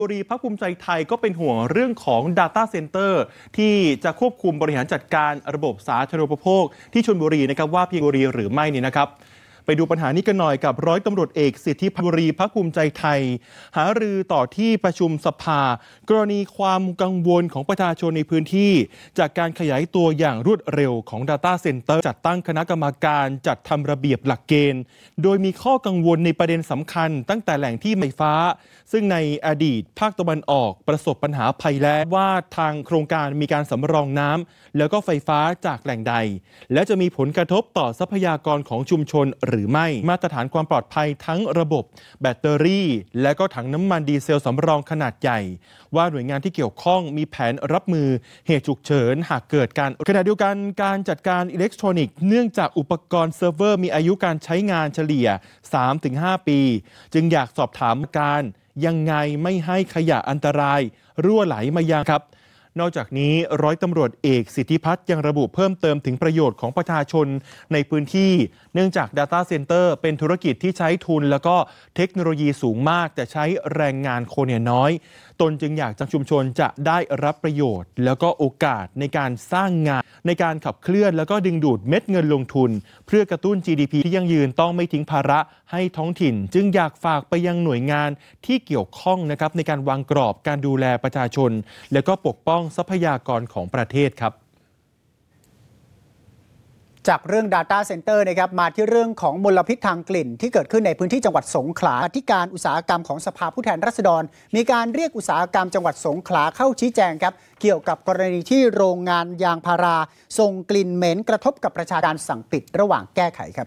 บุรีพรรคภูมิใจไทยก็เป็นห่วงเรื่องของ Data Center ที่จะควบคุมบริหารจัดการระบบสาธารณูปโภคที่ชลบุรีนะครับว่าเพียงบุรีหรือไม่นี่นะครับไปดูปัญหานี้กันหน่อยกับร้อยตำรวจเอกสิทธิบุรีพรรคภูมิใจไทยหารือต่อที่ประชุมสภากรณีความกังวลของประชาชนในพื้นที่จากการขยายตัวอย่างรวดเร็วของ Data Center จัดตั้งคณะกรรมการจัดทำระเบียบหลักเกณฑ์โดยมีข้อกังวลในประเด็นสำคัญตั้งแต่แหล่งที่ไฟฟ้าซึ่งในอดีตภาคตะวันออกประสบปัญหาภัยแล้งว่าทางโครงการมีการสำรองน้ำแล้วก็ไฟฟ้าจากแหล่งใดและจะมีผลกระทบต่อทรัพยากรของชุมชนหรือไม่มาตรฐานความปลอดภัยทั้งระบบแบตเตอรี่และก็ถังน้ำมันดีเซลสำรองขนาดใหญ่ว่าหน่วยงานที่เกี่ยวข้องมีแผนรับมือเหตุฉุกเฉินหากเกิดการขณะเดียวกันการจัดการอิเล็กทรอนิกส์เนื่องจากอุปกรณ์เซิร์ฟเวอร์มีอายุการใช้งานเฉลี่ย 3-5 ปีจึงอยากสอบถามการยังไงไม่ให้ขยะอันตรายรั่วไหลมายังครับนอกจากนี้ร้อยตำรวจเอกสิทธิพัฒน์ยังระบุเพิ่มเติมถึงประโยชน์ของประชาชนในพื้นที่เนื่องจาก Data Center เป็นธุรกิจที่ใช้ทุนแล้วก็เทคโนโลยีสูงมากแต่ใช้แรงงานคนน้อยตนจึงอยากจังชุมชนจะได้รับประโยชน์แล้วก็โอกาสในการสร้างงานในการขับเคลื่อนแล้วก็ดึงดูดเม็ดเงินลงทุนเพื่อกระตุ้น GDP ที่ยั่งยืนต้องไม่ทิ้งภาระให้ท้องถิ่นจึงอยากฝากไปยังหน่วยงานที่เกี่ยวข้องนะครับในการวางกรอบการดูแลประชาชนและก็ปกป้องทรัพยากรของประเทศครับจากเรื่อง Data Center นะครับมาที่เรื่องของมลพิษทางกลิ่นที่เกิดขึ้นในพื้นที่จังหวัดสงขลาที่การอุตสาหกรรมของสภาผู้แทนราษฎรมีการเรียกอุตสาหกรรมจังหวัดสงขลาเข้าชี้แจงครับเกี่ยวกับกรณีที่โรงงานยางพาราส่งกลิ่นเหม็นกระทบกับประชาชนสั่งปิดระหว่างแก้ไขครับ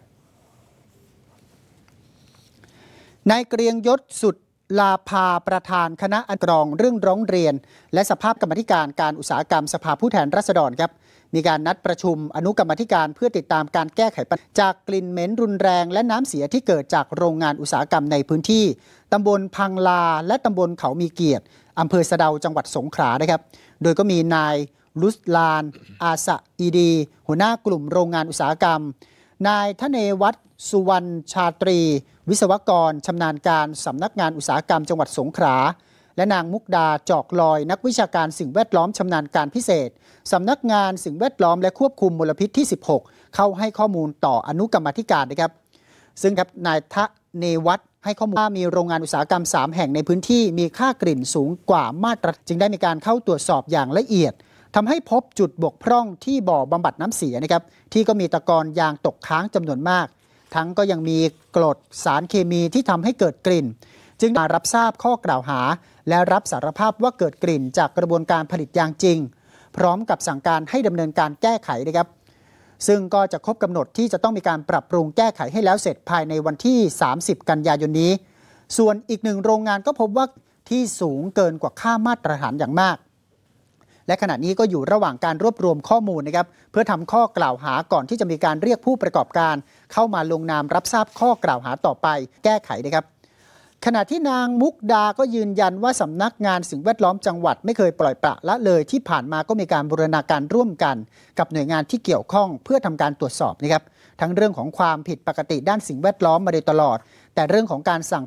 นายเกรียงยศสุดลาภาประธานคณะกรองเรื่องร้องเรียนและสภาพกรรมธิการการอุตสาหกรรมสภาผู้แทนราษฎรครับมีการนัดประชุมอนุกรรมธิการเพื่อติดตามการแก้ไขปัญหาจากกลิ่นเหม็นรุนแรงและน้ำเสียที่เกิดจากโรงงานอุตสาหกรรมในพื้นที่ตำบลพังลาและตำบลเขามีเกียรติอำเภอสะเดาจังหวัดสงขลานะครับโดยก็มีนายลุสลานอาสะอีดีหัวหน้ากลุ่มโรงงานอุตสาหกรรมนายทเนวัฒน์สุวรรณชาตรีวิศวกรชำนาญการสำนักงานอุตสาหกรรมจังหวัดสงขลาและนางมุกดาจอกลอยนักวิชาการสิ่งแวดล้อมชำนาญการพิเศษสำนักงานสิ่งแวดล้อมและควบคุมมลพิษที่ 16เข้าให้ข้อมูลต่ออนุกรรมาธิการนะครับซึ่งครับนายทเนวัฒน์ให้ข้อมูลว่ามีโรงงานอุตสาหกรรม3แห่งในพื้นที่มีค่ากลิ่นสูงกว่ามาตรฐานจึงได้มีการเข้าตรวจสอบอย่างละเอียดทำให้พบจุดบกพร่องที่บ่อบำบัดน้ำเสียนะครับที่ก็มีตะกอนยางตกค้างจำนวนมากทั้งก็ยังมีกรดสารเคมีที่ทำให้เกิดกลิ่นจึงมารับทราบข้อกล่าวหาและรับสารภาพว่าเกิดกลิ่นจากกระบวนการผลิตยางจริงพร้อมกับสั่งการให้ดำเนินการแก้ไขนะครับซึ่งก็จะครบกำหนดที่จะต้องมีการปรับปรุงแก้ไขให้แล้วเสร็จภายในวันที่30กันยายนนี้ส่วนอีกหนึ่งโรงงานก็พบว่าที่สูงเกินกว่าค่ามาตรฐานอย่างมากและขณะนี้ก็อยู่ระหว่างการรวบรวมข้อมูลนะครับเพื่อทำข้อกล่าวหาก่อนที่จะมีการเรียกผู้ประกอบการเข้ามาลงนามรับทราบข้อกล่าวหาต่อไปแก้ไขนะครับขณะที่นางมุกดาก็ยืนยันว่าสำนักงานสิ่งแวดล้อมจังหวัดไม่เคยปล่อยปละละเลยที่ผ่านมาก็มีการบูรณาการร่วมกันกับหน่วยงานที่เกี่ยวข้องเพื่อทำการตรวจสอบนะครับทั้งเรื่องของความผิดปกติด้านสิ่งแวดล้อมมาโดยตลอดแต่เรื่องของการสั่ง